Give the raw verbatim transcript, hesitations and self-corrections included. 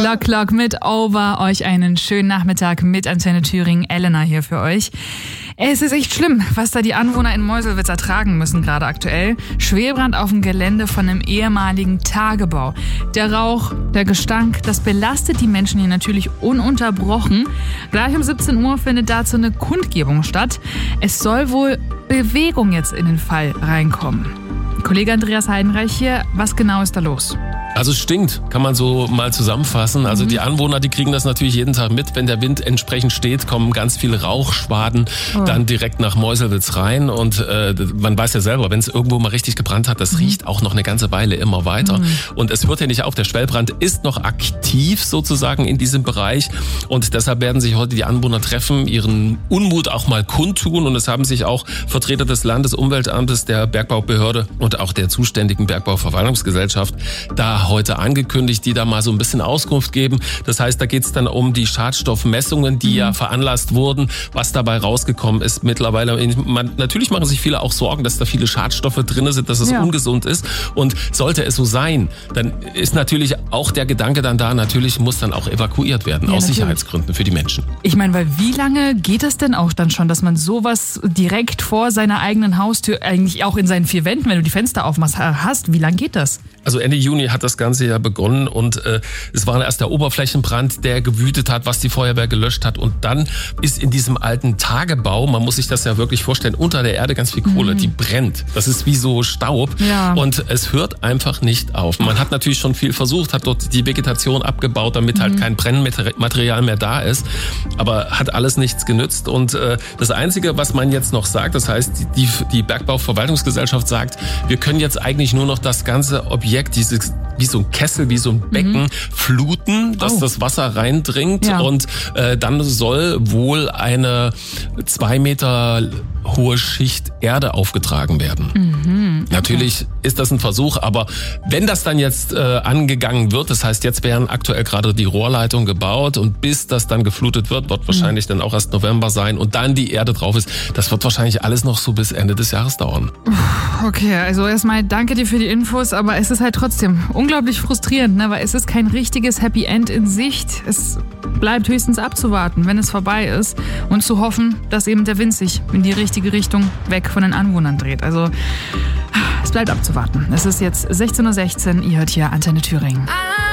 Lock, Lock mit Over. Euch einen schönen Nachmittag mit Antenne Thüringen. Elena hier für euch. Es ist echt schlimm, was da die Anwohner in Meuselwitz ertragen müssen, gerade aktuell. Schwelbrand auf dem Gelände von einem ehemaligen Tagebau. Der Rauch, der Gestank, das belastet die Menschen hier natürlich ununterbrochen. Gleich um siebzehn Uhr findet dazu eine Kundgebung statt. Es soll wohl Bewegung jetzt in den Fall reinkommen. Kollege Andreas Heidenreich hier, was genau ist da los? Also es stinkt, kann man so mal zusammenfassen. Also mhm. die Anwohner, die kriegen das natürlich jeden Tag mit. Wenn der Wind entsprechend steht, kommen ganz viele Rauchschwaden oh. dann direkt nach Meuselwitz rein. Und äh, man weiß ja selber, wenn es irgendwo mal richtig gebrannt hat, das mhm. riecht auch noch eine ganze Weile immer weiter. Mhm. Und es hört ja nicht auf. Der Schwelbrand ist noch aktiv sozusagen in diesem Bereich. Und deshalb werden sich heute die Anwohner treffen, ihren Unmut auch mal kundtun. Und es haben sich auch Vertreter des Landesumweltamtes, der Bergbaubehörde und auch der zuständigen Bergbauverwaltungsgesellschaft da heute angekündigt, die da mal so ein bisschen Auskunft geben. Das heißt, da geht es dann um die Schadstoffmessungen, die mhm. ja veranlasst wurden, was dabei rausgekommen ist mittlerweile. Man, natürlich machen sich viele auch Sorgen, dass da viele Schadstoffe drin sind, dass es ja. ungesund ist. Und sollte es so sein, dann ist natürlich auch der Gedanke dann da, natürlich muss dann auch evakuiert werden, ja, aus natürlich. Sicherheitsgründen für die Menschen. Ich meine, weil wie lange geht das denn auch dann schon, dass man sowas direkt vor seiner eigenen Haustür, eigentlich auch in seinen vier Wänden, wenn du die Fenster aufmachst, hast? Wie lange geht das? Also Ende Juni hat das Ganze ja begonnen und äh, es war erst der Oberflächenbrand, der gewütet hat, was die Feuerwehr gelöscht hat. Und dann ist in diesem alten Tagebau, man muss sich das ja wirklich vorstellen, unter der Erde ganz viel Kohle, mhm. die brennt. Das ist wie so Staub ja. und es hört einfach nicht auf. Man hat natürlich schon viel versucht, hat dort die Vegetation abgebaut, damit mhm. halt kein Brennmaterial mehr da ist, aber hat alles nichts genützt. Und äh, das Einzige, was man jetzt noch sagt, das heißt, die, die Bergbauverwaltungsgesellschaft sagt, wir können jetzt eigentlich nur noch das ganze Objekt, dieses wie so ein Kessel, wie so ein Becken mhm. fluten, dass oh. das Wasser reindringt ja. und äh, dann soll wohl eine zwei Meter hohe Schicht Erde aufgetragen werden. Mhm. Okay. Natürlich ist das ein Versuch, aber wenn das dann jetzt äh, angegangen wird, das heißt, jetzt werden aktuell gerade die Rohrleitungen gebaut und bis das dann geflutet wird, wird wahrscheinlich mhm. dann auch erst November sein und dann die Erde drauf ist, das wird wahrscheinlich alles noch so bis Ende des Jahres dauern. Okay, also erstmal danke dir für die Infos, aber es ist halt trotzdem unglaublich frustrierend, ne? Weil es ist kein richtiges Happy End in Sicht. Es bleibt höchstens abzuwarten, wenn es vorbei ist und zu hoffen, dass eben der Wind sich in die richtige Richtung weg von den Anwohnern dreht. Also es bleibt abzuwarten. Es ist jetzt sechzehn Uhr sechzehn, ihr hört hier Antenne Thüringen.